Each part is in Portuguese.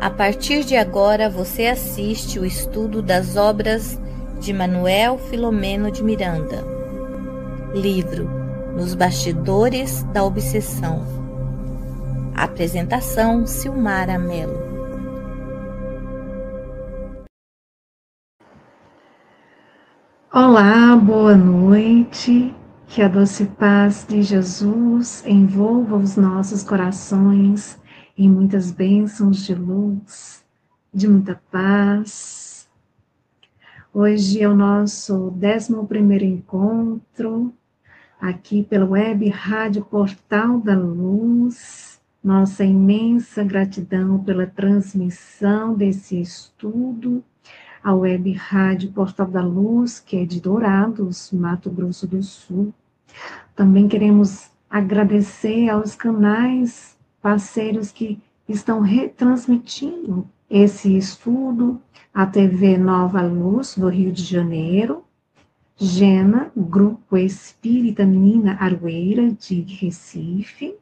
A partir de agora, você assiste o estudo das obras de Manuel Filomeno de Miranda. Livro Nos Bastidores da Obsessão. Apresentação: Silmara Mello. Olá, boa noite. Que a doce paz de Jesus envolva os nossos corações em muitas bênçãos de luz, de muita paz. Hoje é o nosso 11º encontro aqui pela Web Rádio Portal da Luz. Nossa imensa gratidão pela transmissão desse estudo. A Web Rádio Portal da Luz, que é de Dourados, Mato Grosso do Sul. Também queremos agradecer aos canais parceiros que estão retransmitindo esse estudo, a TV Nova Luz, do Rio de Janeiro, Gena, Grupo Espírita Menina Aroeira, de Recife,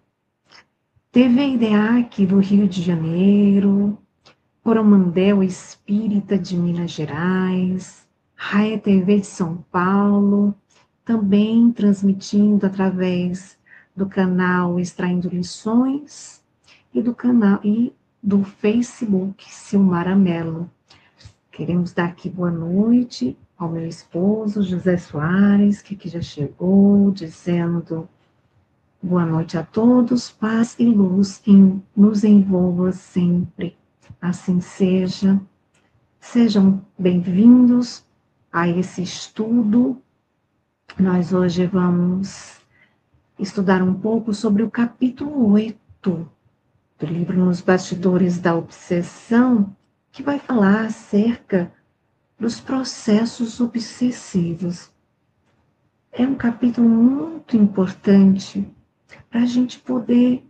TV IDEAC, do Rio de Janeiro, Coromandel Espírita de Minas Gerais, Raia TV de São Paulo, também transmitindo através do canal Extraindo Lições e do Facebook Silmara Mello. Queremos dar aqui boa noite ao meu esposo José Soares, que aqui já chegou, dizendo boa noite a todos, paz e luz nos envolva sempre. Assim seja. Sejam bem-vindos a esse estudo. Nós hoje vamos estudar um pouco sobre o capítulo 8 do livro Nos Bastidores da Obsessão, que vai falar acerca dos processos obsessivos. É um capítulo muito importante para a gente poder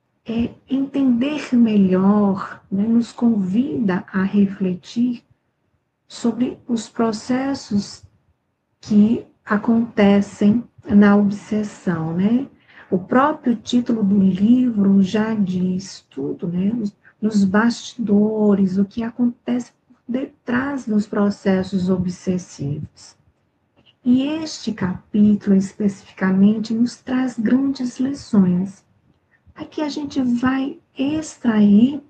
entender melhor, né, nos convida a refletir sobre os processos que acontecem na obsessão, né? O próprio título do livro já diz tudo, né? Nos bastidores, o que acontece por detrás dos processos obsessivos. E este capítulo, especificamente, nos traz grandes lições. Aqui a gente vai extrair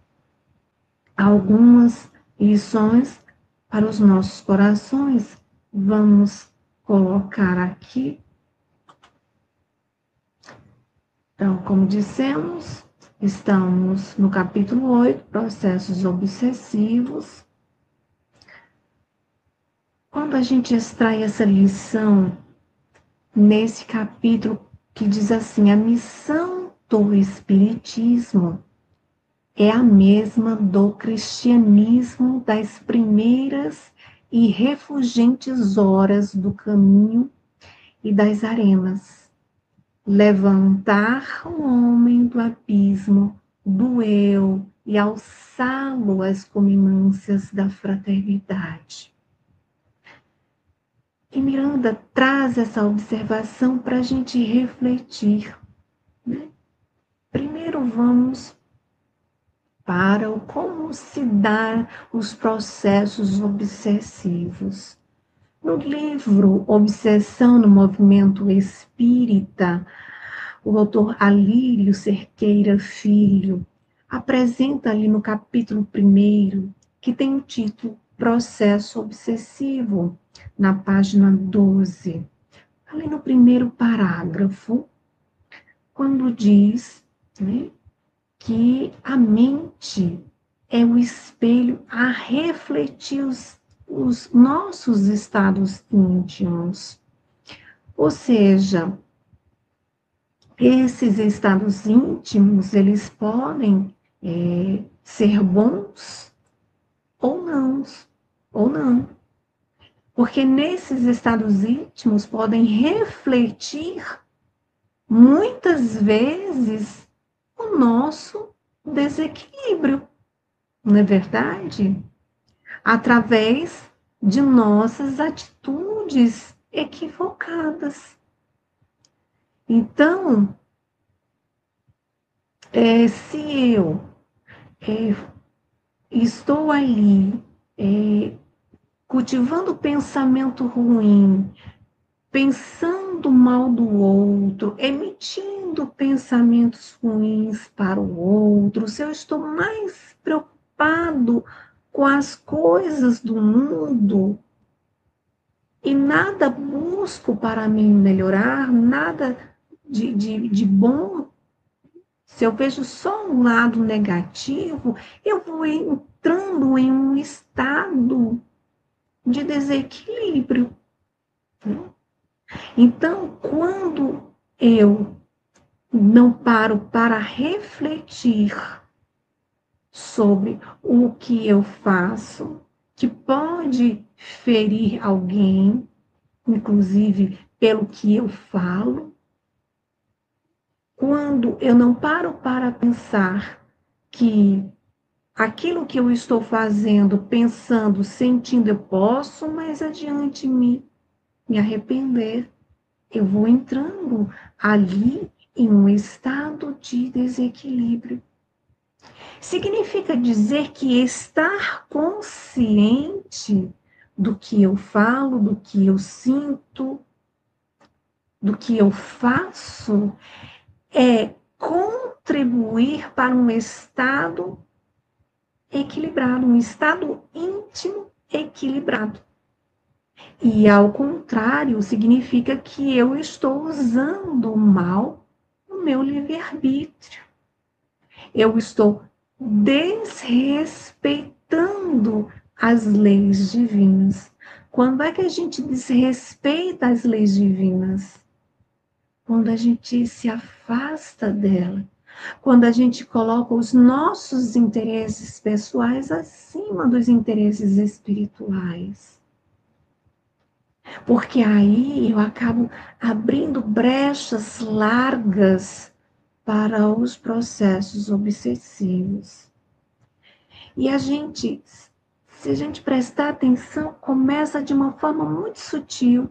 algumas lições para os nossos corações. Vamos colocar aqui. Então, como dissemos, estamos no capítulo 8, processos obsessivos. Quando a gente extrai essa lição nesse capítulo que diz assim: a missão do Espiritismo é a mesma do cristianismo das primeiras e refulgentes horas do caminho e das arenas. Levantar o homem do abismo do eu e alçá-lo às culminâncias da fraternidade. E Miranda traz essa observação para a gente refletir, né? Primeiro vamos para o como se dá os processos obsessivos. No livro Obsessão no Movimento Espírita, o autor Alírio Cerqueira Filho apresenta ali no capítulo 1, que tem o título Processo Obsessivo, na página 12. Ali no primeiro parágrafo, quando diz, né, que a mente é o espelho a refletir os nossos estados íntimos. Ou seja, esses estados íntimos, eles podem ser bons ou não. Porque nesses estados íntimos podem refletir, muitas vezes, o nosso desequilíbrio, não é verdade? Através de nossas atitudes equivocadas. Então, se eu estou ali cultivando pensamento ruim, pensando mal do outro, emitindo pensamentos ruins para o outro, se eu estou mais preocupado com as coisas do mundo e nada busco para me melhorar, nada de bom, se eu vejo só um lado negativo, eu vou entrando em um estado de desequilíbrio. Então, quando eu não paro para refletir sobre o que eu faço, que pode ferir alguém, inclusive pelo que eu falo, quando eu não paro para pensar que aquilo que eu estou fazendo, pensando, sentindo, eu posso mais adiante me arrepender, eu vou entrando ali em um estado de desequilíbrio. Significa dizer que estar consciente do que eu falo, do que eu sinto, do que eu faço, é contribuir para um estado equilibrado, um estado íntimo equilibrado. E, ao contrário, significa que eu estou usando mal o meu livre-arbítrio. Eu estou desrespeitando as leis divinas. Quando é que a gente desrespeita as leis divinas? Quando a gente se afasta dela. Quando a gente coloca os nossos interesses pessoais acima dos interesses espirituais. Porque aí eu acabo abrindo brechas largas para os processos obsessivos. E se a gente prestar atenção, começa de uma forma muito sutil.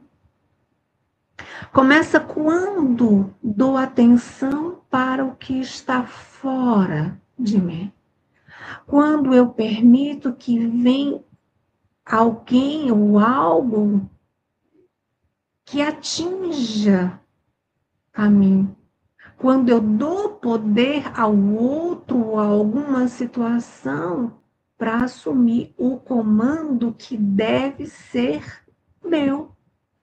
Começa quando dou atenção para o que está fora de mim. Quando eu permito que venha alguém ou algo que atinja a mim. Quando eu dou poder ao outro ou a alguma situação para assumir o comando que deve ser meu.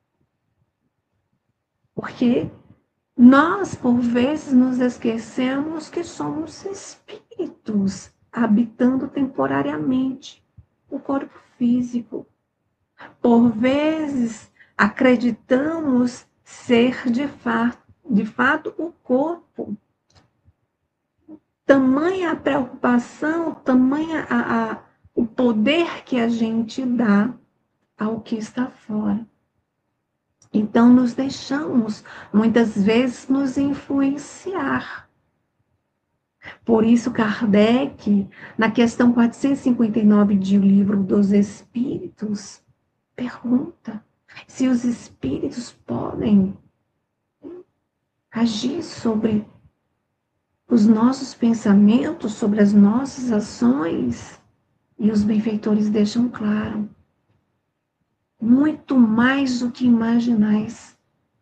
Porque nós, por vezes, nos esquecemos que somos espíritos habitando temporariamente o corpo físico. Por vezes, acreditamos ser de fato o corpo. Tamanha a preocupação, tamanha o poder que a gente dá ao que está fora. Então, nos deixamos, muitas vezes, nos influenciar. Por isso, Kardec, na questão 459 de O Livro dos Espíritos, pergunta se os espíritos podem agir sobre os nossos pensamentos, sobre as nossas ações. E os benfeitores deixam claro: muito mais do que imaginais.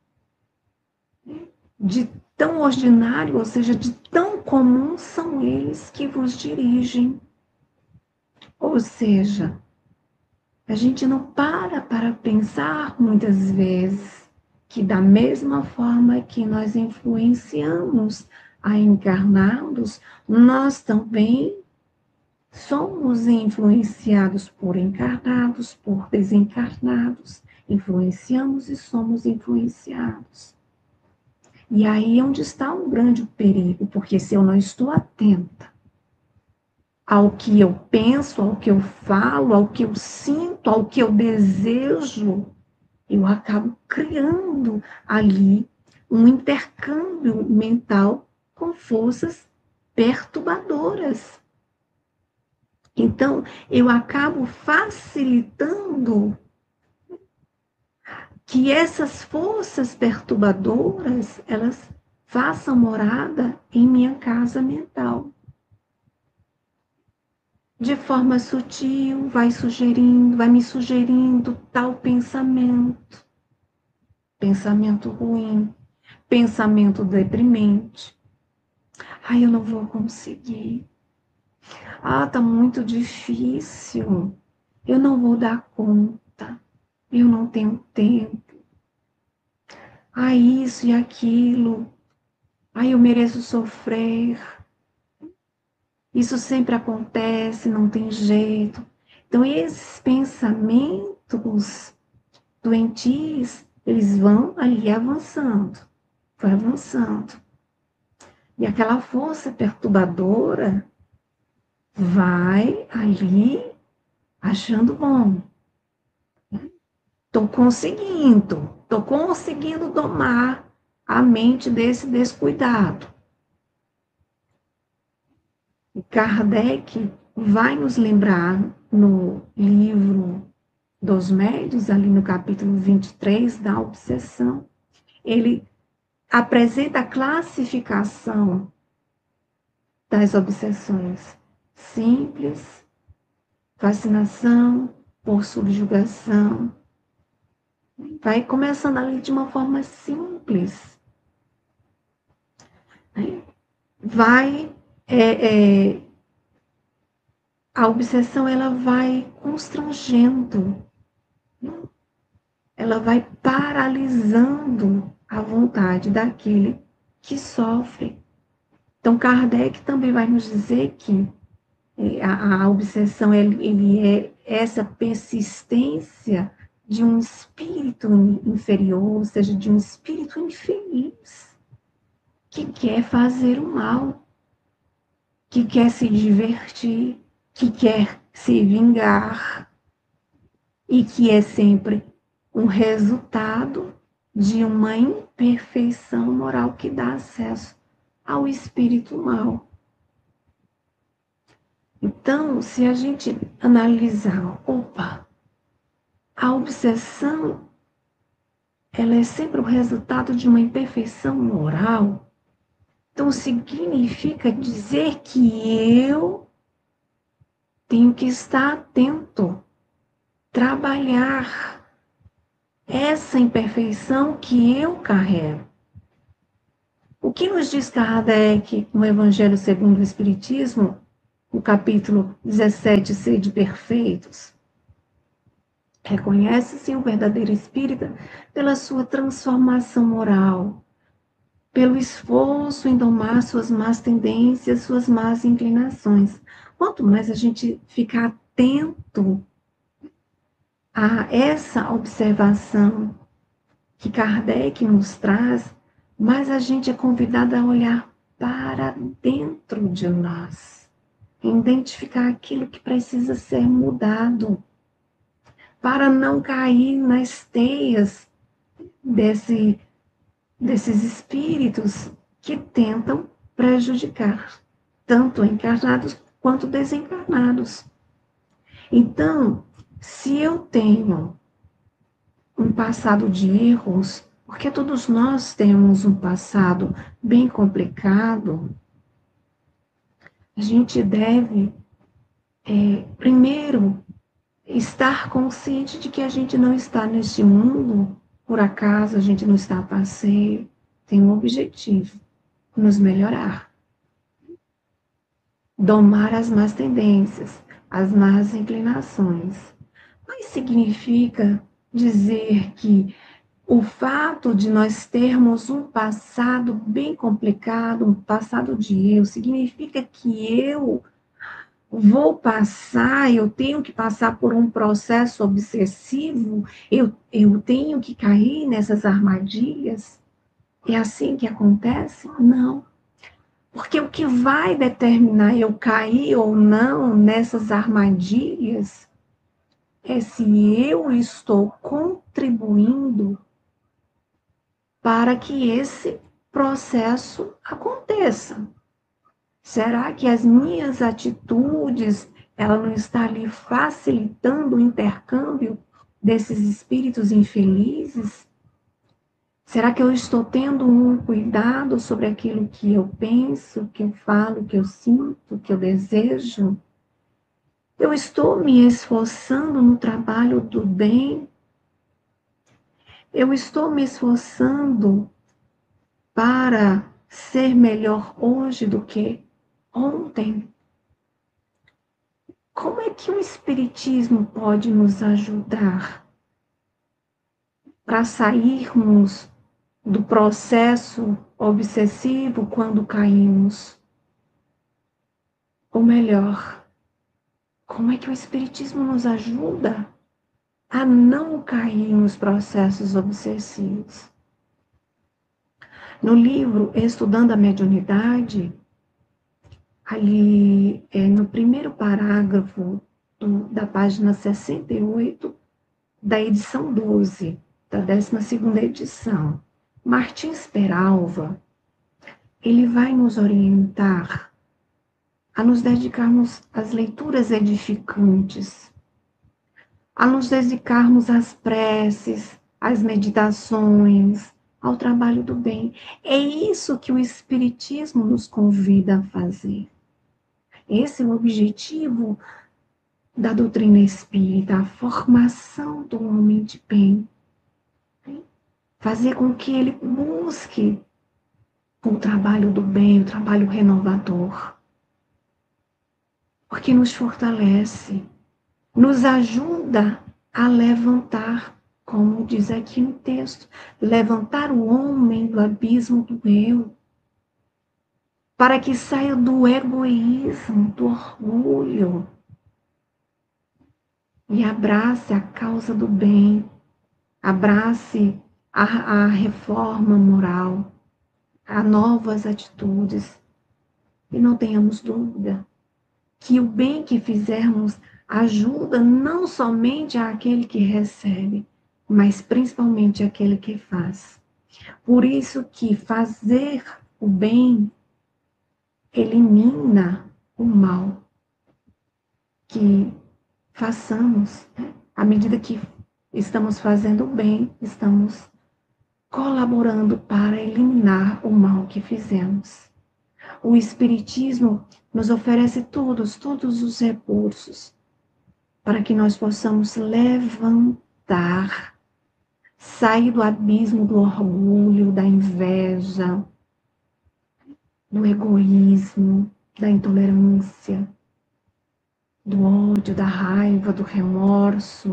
De tão ordinário, ou seja, de tão comum, são eles que vos dirigem. Ou seja, a gente não para pensar muitas vezes que, da mesma forma que nós influenciamos a encarnados, nós também somos influenciados por encarnados, por desencarnados. Influenciamos e somos influenciados. E aí é onde está um grande perigo, porque se eu não estou atenta ao que eu penso, ao que eu falo, ao que eu sinto, ao que eu desejo, eu acabo criando ali um intercâmbio mental com forças perturbadoras. Então, eu acabo facilitando que essas forças perturbadoras, elas façam morada em minha casa mental. de forma sutil, vai me sugerindo tal pensamento, pensamento ruim, pensamento deprimente. Ai, eu não vou conseguir. Ah, tá muito difícil. Eu não vou dar conta. Eu não tenho tempo. Ah, isso e aquilo. Ah, eu mereço sofrer. Isso sempre acontece, não tem jeito. Então, esses pensamentos doentios, eles vão ali avançando, vai avançando. E aquela força perturbadora vai ali achando bom. Estou conseguindo domar a mente desse descuidado. E Kardec vai nos lembrar no livro dos Médiuns, ali no capítulo 23 da obsessão, ele apresenta a classificação das obsessões: simples, fascinação, por subjugação. Vai começando ali de uma forma simples. Né? Vai, a obsessão ela vai constrangendo, ela vai paralisando a vontade daquele que sofre. Então, Kardec também vai nos dizer que a obsessão ele é essa persistência de um espírito inferior, ou seja, de um espírito infeliz, que quer fazer o mal, que quer se divertir, que quer se vingar, e que é sempre um resultado de uma imperfeição moral que dá acesso ao espírito mal. Então, se a gente analisar, opa, a obsessão, ela é sempre o resultado de uma imperfeição moral. Então, significa dizer que eu tenho que estar atento, trabalhar essa imperfeição que eu carrego. O que nos diz Kardec no Evangelho segundo o Espiritismo, no capítulo 17, Sede Perfeitos? Reconhece-se o verdadeiro espírita pela sua transformação moral, pelo esforço em domar suas más tendências, suas más inclinações. Quanto mais a gente ficar atento a essa observação que Kardec nos traz, mais a gente é convidado a olhar para dentro de nós, identificar aquilo que precisa ser mudado, para não cair nas teias desses espíritos que tentam prejudicar tanto encarnados quanto desencarnados. Então, se eu tenho um passado de erros, porque todos nós temos um passado bem complicado, a gente deve, primeiro, estar consciente de que a gente não está neste mundo por acaso, a gente não está a passeio, tem um objetivo: nos melhorar, domar as más tendências, as más inclinações. Mas significa dizer que o fato de nós termos um passado bem complicado, um passado de erro, significa que eu eu tenho que passar por um processo obsessivo, eu tenho que cair nessas armadilhas? É assim que acontece? Não. Porque o que vai determinar eu cair ou não nessas armadilhas é se eu estou contribuindo para que esse processo aconteça. Será que as minhas atitudes, ela não está ali facilitando o intercâmbio desses espíritos infelizes? Será que eu estou tendo um cuidado sobre aquilo que eu penso, que eu falo, que eu sinto, que eu desejo? Eu estou me esforçando no trabalho do bem? Eu estou me esforçando para ser melhor hoje do que ontem? Como é que o Espiritismo pode nos ajudar para sairmos do processo obsessivo quando caímos? Ou melhor, como é que o Espiritismo nos ajuda a não cair nos processos obsessivos? No livro Estudando a Mediunidade, ali no primeiro parágrafo da página 68 da edição 12, da 12ª edição, Martins Peralva, ele vai nos orientar a nos dedicarmos às leituras edificantes, a nos dedicarmos às preces, às meditações, ao trabalho do bem. É isso que o Espiritismo nos convida a fazer. Esse é o objetivo da doutrina espírita, a formação do homem de bem. Fazer com que ele busque o trabalho do bem, o trabalho renovador. Porque nos fortalece, nos ajuda a levantar, como diz aqui no texto, levantar o homem do abismo do eu, para que saia do egoísmo, do orgulho, e abrace a causa do bem, abrace a reforma moral, a novas atitudes. E não tenhamos dúvida que o bem que fizermos ajuda não somente àquele que recebe, mas principalmente àquele que faz. Por isso que fazer o bem elimina o mal que façamos. À medida que estamos fazendo o bem, estamos colaborando para eliminar o mal que fizemos. O Espiritismo nos oferece todos os recursos para que nós possamos levantar, sair do abismo do orgulho, da inveja, do egoísmo, da intolerância, do ódio, da raiva, do remorso,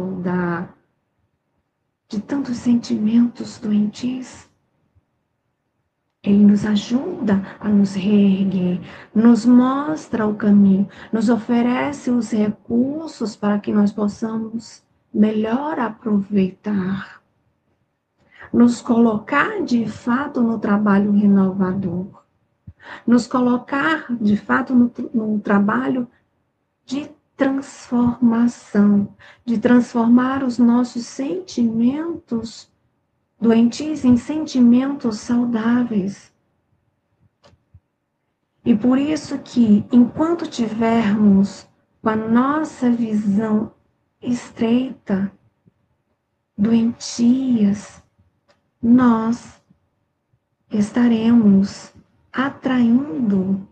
de tantos sentimentos doentios. Ele nos ajuda a nos reerguer, nos mostra o caminho, nos oferece os recursos para que nós possamos melhor aproveitar, nos colocar de fato no trabalho renovador, nos colocar de fato no trabalho de transformação, de transformar os nossos sentimentos doentios em sentimentos saudáveis. E por isso que, enquanto tivermos com a nossa visão estreita, doentias, nós estaremos atraindo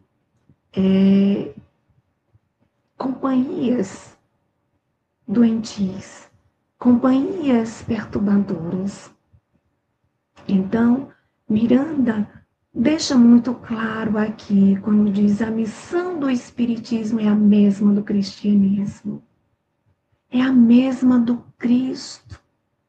companhias doentias, companhias perturbadoras. Então, Miranda deixa muito claro aqui, quando diz: a missão do Espiritismo é a mesma do cristianismo, é a mesma do Cristo.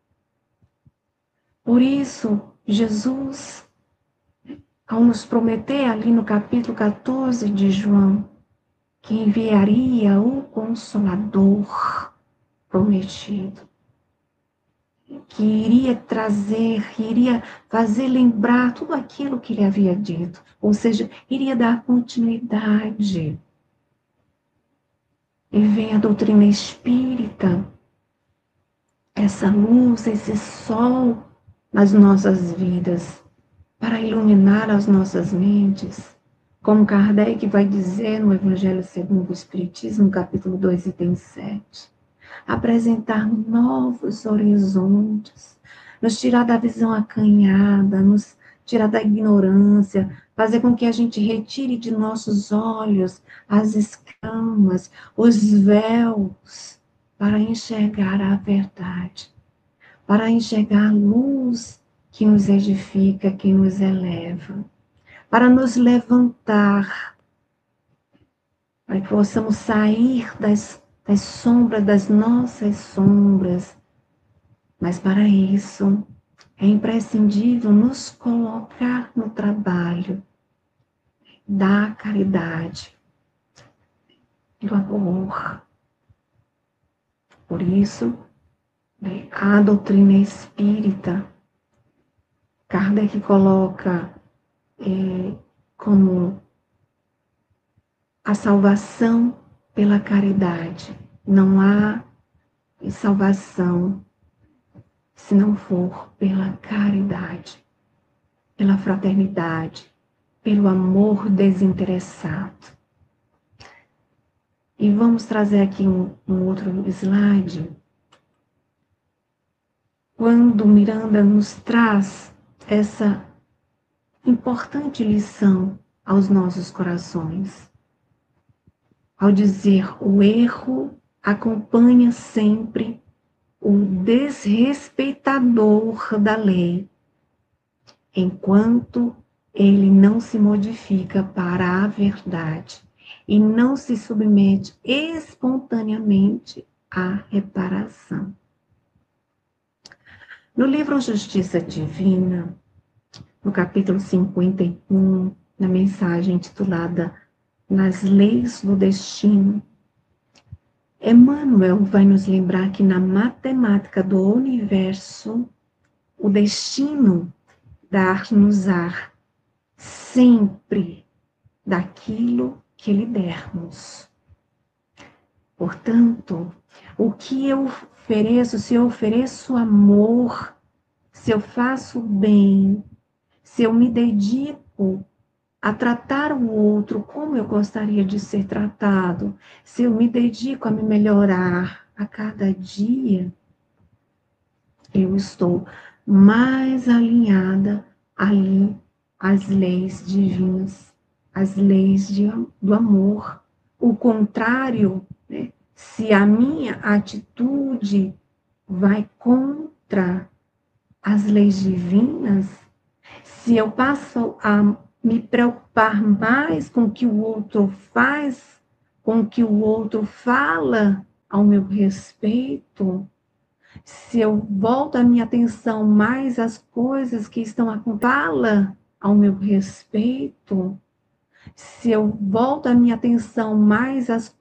Por isso, Jesus, ao nos prometer ali no capítulo 14 de João, que enviaria o Consolador prometido, que iria trazer, iria fazer lembrar tudo aquilo que ele havia dito, ou seja, iria dar continuidade. E vem a doutrina espírita, essa luz, esse sol nas nossas vidas, para iluminar as nossas mentes, como Kardec vai dizer no Evangelho segundo o Espiritismo, capítulo 2, item 7. Apresentar novos horizontes, nos tirar da visão acanhada, nos tirar da ignorância, fazer com que a gente retire de nossos olhos as escamas, os véus, para enxergar a verdade, para enxergar a luz que nos edifica, que nos eleva, para nos levantar, para que possamos sair das sombras, das nossas sombras. Mas para isso é imprescindível nos colocar no trabalho da caridade, do amor. Por isso, a doutrina espírita, Kardec coloca como a salvação pela caridade. Não há salvação se não for pela caridade, pela fraternidade, pelo amor desinteressado. E vamos trazer aqui um outro slide. Quando Miranda nos traz essa importante lição aos nossos corações, ao dizer: o erro acompanha sempre o desrespeitador da lei, enquanto ele não se modifica para a verdade e não se submete espontaneamente à reparação. No livro Justiça Divina, no capítulo 51, na mensagem intitulada Nas Leis do Destino, Emmanuel vai nos lembrar que na matemática do universo, o destino dar-nos-á sempre daquilo que lhe dermos. Portanto, o que eu ofereço, se eu ofereço amor, se eu faço bem, se eu me dedico a tratar o outro como eu gostaria de ser tratado, se eu me dedico a me melhorar a cada dia, eu estou mais alinhada ali às leis divinas, às leis do amor. O contrário, né? Se a minha atitude vai contra as leis divinas, se eu passo a me preocupar mais com o que o outro faz, com o que o outro fala ao meu respeito, se eu volto a minha atenção mais às coisas que estão a fala ao meu respeito, se eu volto a minha atenção mais às